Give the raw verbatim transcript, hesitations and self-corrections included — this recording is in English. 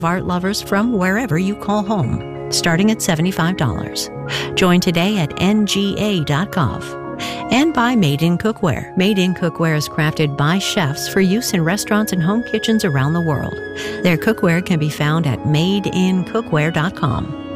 art lovers from wherever you call home, starting at seventy-five dollars. Join today at N G A dot gov. And by Made in Cookware. Made in Cookware is crafted by chefs for use in restaurants and home kitchens around the world. Their cookware can be found at made in cookware dot com.